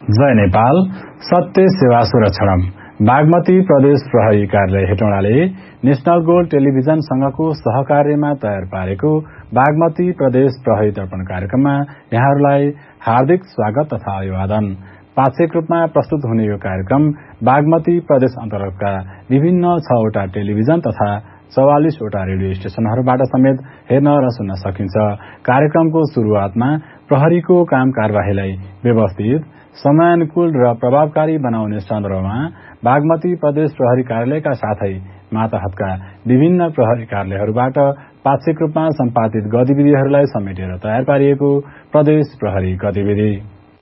जय नेपाल सत्य सेवा सुरक्षणम। बागमती प्रदेश प्रहरी कार्यालय हेटौडाले नेशनल गोल्ड टेलिभिजन संघको सहकार्यमा तयार पारेको बागमती प्रदेश प्रहरी दर्पण कार्यक्रममा यहाँहरूलाई हार्दिक स्वागत तथा अभिवादन। पाक्षिक रूपमा प्रस्तुत हुने यो कार्यक्रम बागमती प्रदेश अन्तर्गतका विभिन्न 6 वटा टेलिभिजन तथा 44 वटा रेडियो स्टेशनहरूबाट समेत हेर्न र सुन्न सकिन्छ। कार्यक्रमको शुरूआतमा प्रहरीको काम कारबाहीलाई व्यवस्थित, समयानुकूल र प्रभावकारी बनाउने सन्दर्भमा बागमती प्रदेश प्रहरी कार्यालयका साथै मातहतका विभिन्न प्रहरी कार्यालयहरूबाट पाक्षिक रूपमा सम्पादित गतिविधिहरूलाई समेटेर तयार पारिएको प्रदेश प्रहरी गतिविधि।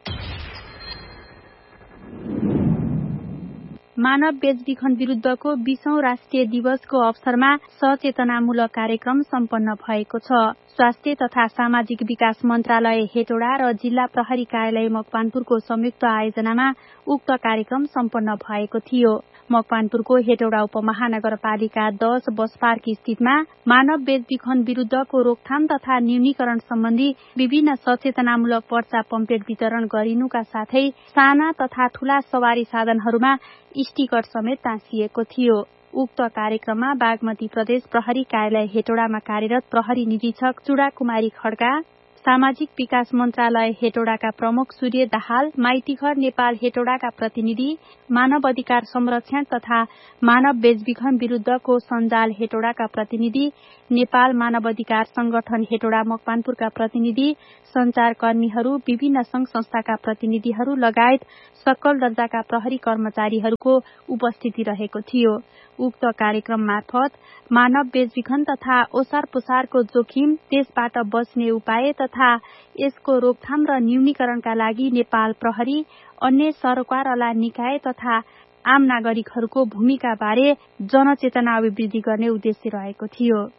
मानव बेचबिखन विरुद्धको 20औं राष्ट्रिय दिवसको अवसरमा सचेतनामूलक कार्यक्रम सम्पन्न भएको छ। स्वास्थ्य तथा सामाजिक विकास मन्त्रालय हेटौडा र जिल्ला प्रहरी कार्यालय मकवानपुरको संयुक्त आयोजनामा उक्त कार्यक्रम सम्पन्न भएको थियो। मकवानपुरको हेटौडा उपमहानगरपालिका 10 बस पार्क स्थितमा मानव बेचबिखन विरुद्धको रोकथाम तथा न्यूनीकरण सम्बन्धी विभिन्न सचेतनामूलक पर्चा पम्पलेट वितरण गरिनुका साथै साना तथा ठूला सवारी साधनहरूमा स्टिकर समेत टाँसिएको थियो। उक्त कार्यक्रममा बागमती प्रदेश प्रहरी कार्यालय हेटौडामा कार्यरत प्रहरी निरीक्षक चुडा कुमारी खड्का, सामाजिक विकास मन्त्रालय हेटौडाका प्रमुख सूर्य दाहाल, माइतीघर नेपाल हेटौडाका प्रतिनिधि, मानव अधिकार संरक्षण तथा मानव बेचबिखन विरुद्धको सञ्जाल हेटौडाका प्रतिनिधि, नेपाल मानव अधिकार संगठन हेटौडा मकवानपुरका प्रतिनिधि, संचारकर्मीहरू, विभिन्न संघ संस्थाका प्रतिनिधिहरू लगायत सकल दर्जाका प्रहरी कर्मचारीहरूको उपस्थिति रहेको थियो। उक्त कार्यक्रम मार्फत मानव बेचबिखन तथा ओसार पुसारको जोखिम, त्यसबाट बच्ने उपाय तथा यसको रोकथाम र न्यूनीकरणका लागि नेपाल प्रहरी, अन्य सरकारवाला निकाय तथा आम नागरिकहरूको भूमिका बारे जनचेतना अभिवृद्धि गर्ने उद्देश्य रहेको थियो।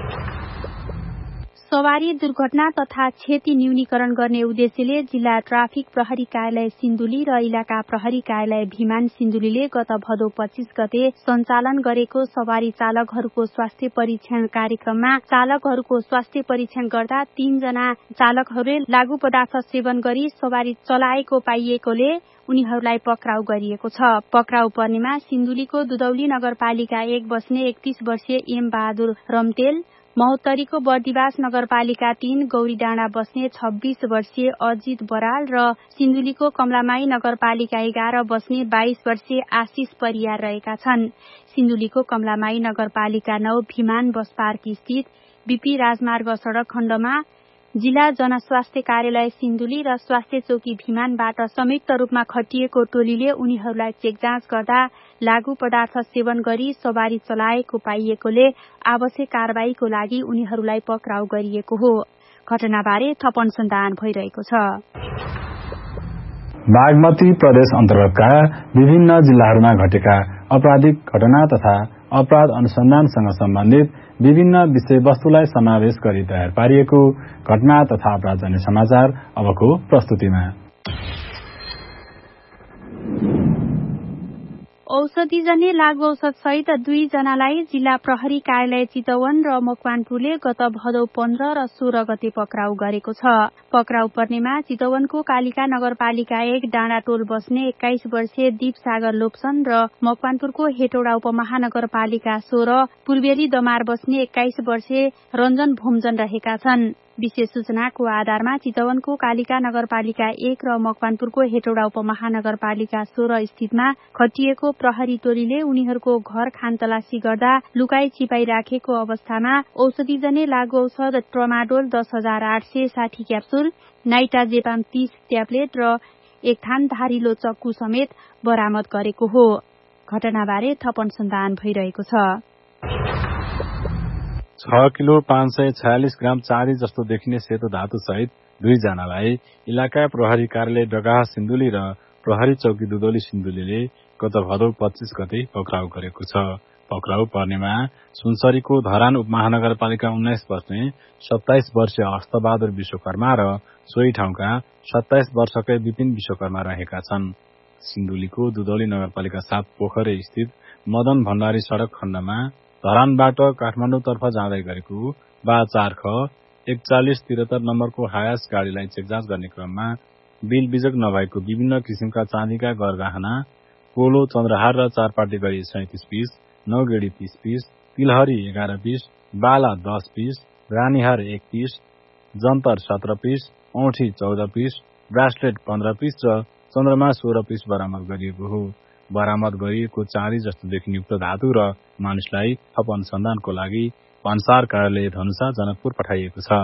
सवारी दुर्घटना तथा क्षति न्यूनीकरण गर्ने उद्देश्यले जिल्ला ट्राफिक प्रहरी कार्यालय सिन्धुली र इलाका प्रहरी कार्यालय भिमान सिन्धुलीले गत भदौ 25 गते सञ्चालन गरेको सवारी चालकहरूको स्वास्थ्य परीक्षण कार्यक्रममा चालकहरूको स्वास्थ्य परीक्षण गर्दा 3 जना चालकहरूले लागू पदार्थ सेवन गरी सवारी चलाएको पाइएकोले उनीहरूलाई पक्राउ गरिएको छ। पक्राउ पर्नेमा सिन्धुलीको दुधौली नगरपालिका 1 बस्ने 31 वर्षीय एम बहादुर रम्तेल, महोत्तरीको बर्दिवास नगरपालिका 3 गौरी डाँडा बस्ने 26 वर्षीय अजित बराल र सिन्धुलीको कमलामाई नगरपालिका 11 बस्ने 22 वर्षीय आशिष परियार रहेका छन्। सिन्धुलीको कमलामाई नगरपालिका 9 भिमान बस पार्क स्थित बीपी राजमार्ग सड़क खण्डमा जिल्ला जनस्वास्थ्य कार्यालय सिन्धुली र स्वास्थ्य चौकी भिमानबाट संयुक्त रूपमा खटिएको टोलीले उनीहरूलाई चेक जाँच गर्दा लागू पदार्थ सेवन गरी सवारी चलाएको पाइएकोले आवश्यक कारबाहीको लागि उनीहरूलाई पक्राउ गरिएको हो। घटनाबारे थप अनुसन्धान भइरहेको छ। बागमती प्रदेश अन्तर्गतका विभिन्न जिल्लाहरूमा घटेका आपराधिक घटना तथा अपराध अनुसन्धानसँग सम्बन्धित विभिन्न विषयवस्तुलाई समावेश गरी तयार पारिएको घटना तथा अपराधजन्य समाचार अबको प्रस्तुतिमा। औषधिजन्य लागू औषध सहित 2 जनालाई जिल्ला प्रहरी कार्यालय चितवन र मकवानपुरले गत भदौ 15 र 16 गते पक्राउ गरेको छ। पक्राउ पर्नेमा चितवनको कालिका नगरपालिका 1 डाँडाटोल बस्ने 21 वर्षीय दीप सागर लोप्सन र मकवानपुरको हेटौडा उपमहानगरपालिका 16 पूर्वेली दमार बस्ने 21 वर्षीय रञ्जन भोमजन रहेका छन्। विशेष सूचनाको आधारमा चितवनको कालिका नगरपालिका 1 र मकवानपुरको हेटौडा उपमहानगरपालिका 16 स्थितमा खटिएको प्रहरी टोलीले उनीहरूको घर खानतलासी गर्दा लुकाई छिपाई राखेको अवस्थामा औषधिजन्य लागू औषध ट्रमाडोल 10,860 क्याप्सुल, नाइटाजेपाम 30 ट्याब्लेट र 1 थान धारिलो चक्कु समेत बरामद गरेको हो। घटनाबारे थप अनुसन्धान भइरहेको छ। 6 किलो 546 ग्राम चाँदी जस्तो देखिने सेतो धातु सहित 2 जनालाई इलाका प्रहरी कार्यालय डगाहा सिन्धुली र प्रहरी चौकी दुधौली सिन्धुलीले गत भदौ 25 गते पक्राउ गरेको छ। पक्राउ पर्नेमा सुनसरीको धरान उपमहानगरपालिका 19 बस्ने 27 वर्षीय हस्तबहादुर विश्वकर्मा र सोही ठाउँका 27 वर्षकै विपिन विश्वकर्मा रहेका छन्। सिन्धुलीको दुधौली नगरपालिका 7 पोखरे स्थित मदन भण्डारी सड़क खण्डमा धरानबाट काठमाडौँतर्फ जाँदै गरेको बा 4 ख 4173 नम्बरको हायास गाड़ीलाई चेकजाँच गर्ने क्रममा बिल बिजक नभएको विभिन्न किसिमका चाँदीका गरगहना, पोलो, चन्द्रहार र चारपाटी गरी 37 पिस, नौगेडी 30 पिस, तिलहरी 11 पिस, बाला 10 पिस, रानीहार 1 पिस, जन्तर 17 पिस, औँठी 14 पिस, ब्रासलेट 15 पिस र चन्द्रमा 16 पिस बरामद गरिएको हो। बरामद गरिएको चाँदी जस्तो देखिने उक्त धातु र मानिसलाई थप अनुसन्धानको लागि भन्सार कार्यालय धनुषा जनकपुर पठाइएको छ।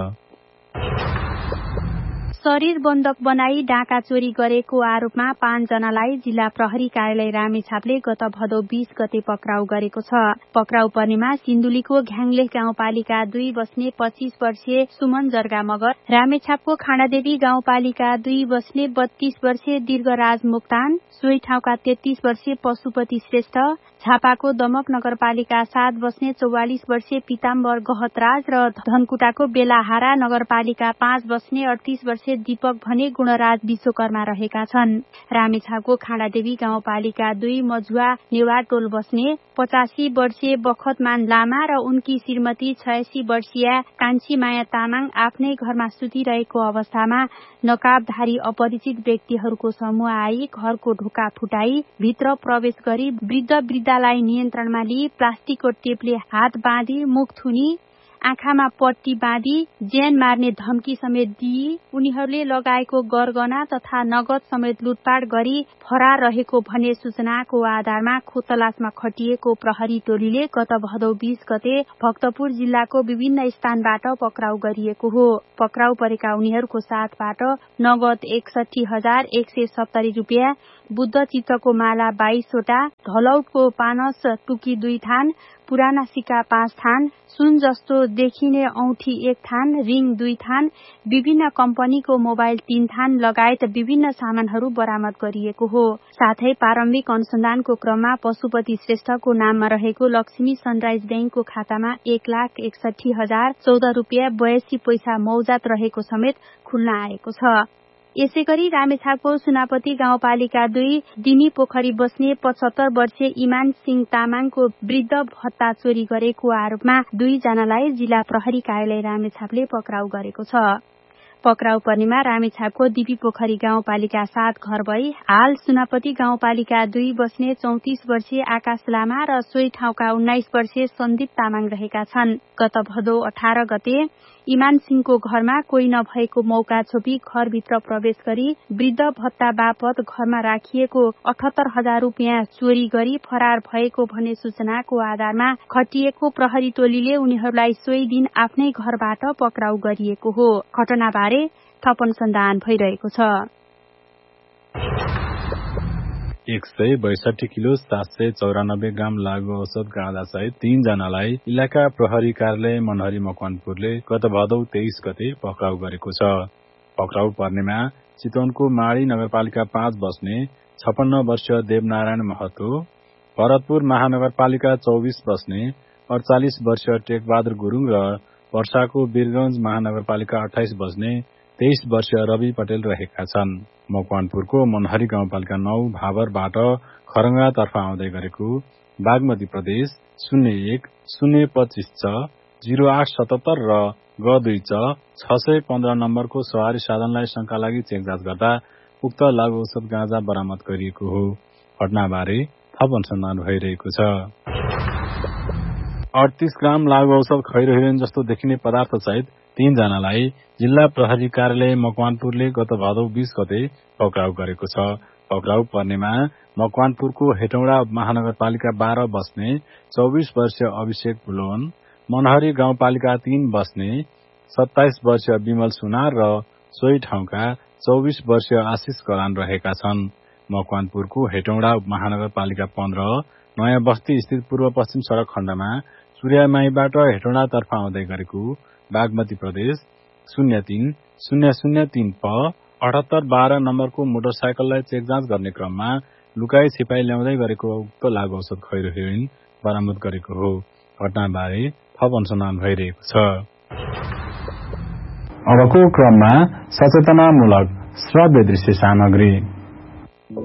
शरीर बन्धक बनाई डाका चोरी गरेको आरोपमा 5 जनालाई जिल्ला प्रहरी कार्यालय रामेछापले गत भदौ 20 गते पक्राउ गरेको छ। पक्राउ पर्नेमा सिन्धुलीको घ्याङलेख गाउँपालिका 2 बस्ने 25 वर्षीय सुमन जर्गा मगर, रामेछापको खाँडादेवी गाउँपालिका 2 बस्ने 32 वर्षीय दीर्घराज मुक्तान, सोही ठाउँका 33 वर्षीय पशुपति श्रेष्ठ, झापाको दमक नगरपालिका 7 बस्ने 44 वर्षीय पीताम्बर गहतराज र धनकुटाको बेलाहारा नगरपालिका 5 बस्ने 38 वर्षीय दीपक भने गुणराज विश्वकर्मा रहेका छन्। रामेछापको खाँडादेवी गाउँपालिका 2 मजुवा नेवाटोल बस्ने 85 वर्षीय बखतमान लामा र उनकी श्रीमती 86 वर्षीय कान्छी माया तामाङ आफ्नै घरमा सुतिरहेको अवस्थामा नकाबधारी अपरिचित व्यक्तिहरूको समूह आई घरको ढोका फुटाई भित्र प्रवेश गरी वृद्धलाई नियन्त्रणमा लिई प्लास्टिकको टेपले हात बाँधी मुख थुनी आँखामा पट्टी बाँधी ज्यान मार्ने धम्की समेत दिई उनीहरूले लगाएको गरगहना तथा नगद समेत लुटपाट गरी फरार रहेको भन्ने सूचनाको आधारमा खोतलासमा खटिएको प्रहरी टोलीले गत भदौ 20 गते भक्तपुर जिल्लाको विभिन्न स्थानबाट पक्राउ गरिएको हो। पक्राउ परेका उनीहरूको साथबाट नगद 61,170 रुपियाँ, बुद्ध चित्रको माला 22 वटा, ढलौटको पानस टुकी 2 थान, पुराना सिक्का 5 थान, सुन जस्तो देखिने औँठी 1 थान, रिङ 2 थान, विभिन्न कम्पनीको मोबाइल 3 थान लगायत विभिन्न सामानहरू बरामद गरिएको हो। साथै प्रारम्भिक अनुसन्धानको क्रममा पशुपति श्रेष्ठको नाममा रहेको लक्ष्मी सनराइज ब्याङ्कको खातामा 1,61,014 रुपियाँ 82 पैसा मौजात रहेको समेत खुल्न आएको छ। यसैगरी रामेछापको सुनापति गाउँपालिका 2 दिमी पोखरी बस्ने 75 वर्षीय इमान सिंह तामाङको वृद्ध भत्ता चोरी गरेको आरोपमा 2 जनालाई जिल्ला प्रहरी कार्यालय रामेछापले पक्राउ गरेको छ। पक्राउ पर्नेमा रामेछापको दिपी पोखरी गाउँपालिका 7 घर भई हाल सुनापति गाउँपालिका 2 बस्ने 34 वर्षीय आकाश लामा र सोही ठाउँका 19 वर्षीय सन्दीप तामाङ रहेका छन्। गत भदौ 18 गते इमान सिंहको घरमा कोही नभएको मौका छोपी घरभित्र प्रवेश गरी वृद्ध भत्ता बापत घरमा राखिएको 78,000 रुपियाँ चोरी गरी फरार भएको भन्ने सूचनाको आधारमा खटिएको प्रहरी टोलीले उनीहरूलाई सोही दिन आफ्नै घरबाट पक्राउ गरिएको हो। घटनाबारे थप अनुसन्धान भइरहेको छ। 162 किलो 794 ग्राम लागु औषध गाँजा सहित 3 जनालाई इलाका प्रहरी कार्यालय मनहरी मकवानपुरले गत भदौ 23 गते पक्राउ गरेको छ। पक्राउ पर्नेमा चितवनको माडी नगरपालिका 5 बस्ने 56 वर्षीय देवनारायण महतो, भरतपुर महानगरपालिका 24 बस्ने 48 वर्षीय टेकबहादुर गुरुङ र वर्षाको वीरगंज महानगरपालिका 28 बस्ने 23 वर्षीय रवि पटेल रहेका छन्। मकवानपुरको मनहरी गाउँपालिका 9 भावरबाट खरंगा तर्फ आउँदै गरेको बागमती प्रदेश 01-025 0877 र G2 615 नम्बरको सवारी साधनलाई शंका लागि चेक जाँच गर्दा उक्त लागु औषध गाँजा बरामद गरिएको हो। घटनाबारे थप अनुसन्धान भइरहेको छ। 38 ग्राम लागु औषध खैरो हिरोइन जस्तो देखिने पदार्थ सहित 3 जनालाई जिल्ला प्रहरी कार्यालय मकवानपुरले गत भदौ 20 गते पक्राउ गरेको छ। पक्राउ पर्नेमा मकवानपुरको हेटौडा महानगरपालिका 12 बस्ने 24 वर्षीय अभिषेक बुलोन, मनहरी गाउँपालिका 3 बस्ने 27 वर्षीय विमल सुनार र सोही ठाउँका 24 वर्षीय आशिष कलान रहेका छन्। मकवानपुरको हेटौडा महानगरपालिका 15 नयाँ बस्ती स्थित पूर्व पश्चिम सड़क खण्डमा सूर्यमाईबाट हेटौडा तर्फ आउँदै गरेको बागमती प्रदेश 03-003 प 7812 नम्बरको मोटरसाइकललाई चेक जाँच गर्ने क्रममा लुकाई छिपाई ल्याउँदै गरेको उक्त लागु औषध खैरो हिरोइन बरामद गरेको हो। घटनाबारे थप अनुसन्धान भइरहेको छ। अबको क्रममा सचेतनामूलक श्रव्य दृश्य सामग्री।